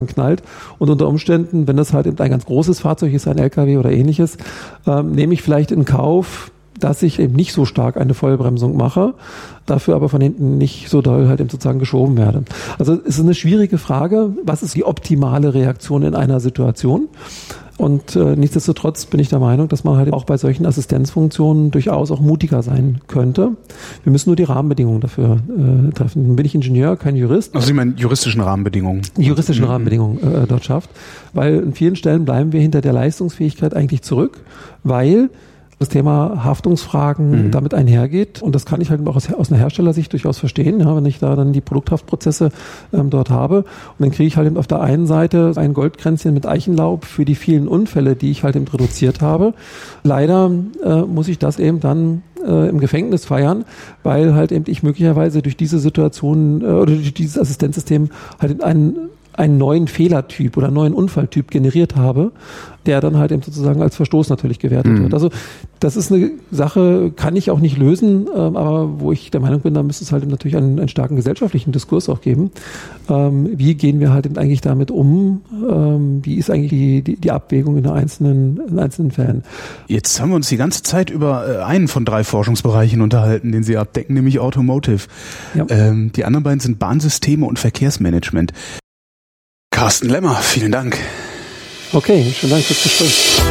knallt. Und unter Umständen, wenn das halt eben ein ganz großes Fahrzeug ist, ein LKW oder ähnliches, nehme ich vielleicht in Kauf, dass ich eben nicht so stark eine Vollbremsung mache, dafür aber von hinten nicht so doll halt eben sozusagen geschoben werde. Also es ist eine schwierige Frage, was ist die optimale Reaktion in einer Situation? Und nichtsdestotrotz bin ich der Meinung, dass man halt auch bei solchen Assistenzfunktionen durchaus auch mutiger sein könnte. Wir müssen nur die Rahmenbedingungen dafür treffen. Nun bin ich Ingenieur, kein Jurist. Also Sie meinen juristischen Rahmenbedingungen? Die juristischen Rahmenbedingungen dort schafft. Weil in vielen Stellen bleiben wir hinter der Leistungsfähigkeit eigentlich zurück, weil das Thema Haftungsfragen damit einhergeht. Und das kann ich halt auch aus einer Herstellersicht durchaus verstehen, ja, wenn ich da dann die Produkthaftprozesse dort habe. Und dann kriege ich halt eben auf der einen Seite ein Goldkränzchen mit Eichenlaub für die vielen Unfälle, die ich halt eben reduziert habe. Leider muss ich das eben dann im Gefängnis feiern, weil halt eben ich möglicherweise durch diese Situation oder durch dieses Assistenzsystem halt einen neuen Fehlertyp oder einen neuen Unfalltyp generiert habe, der dann halt eben sozusagen als Verstoß natürlich gewertet wird. Also das ist eine Sache, kann ich auch nicht lösen, aber wo ich der Meinung bin, da müsste es halt eben natürlich einen starken gesellschaftlichen Diskurs auch geben. Wie gehen wir halt eben eigentlich damit um? Wie ist eigentlich die Abwägung in einzelnen Fällen? Jetzt haben wir uns die ganze Zeit über einen von 3 Forschungsbereichen unterhalten, den Sie abdecken, nämlich Automotive. Ja. Die anderen beiden sind Bahnsysteme und Verkehrsmanagement. Carsten Lemmer, vielen Dank. Okay, vielen Dank fürs Gespräch.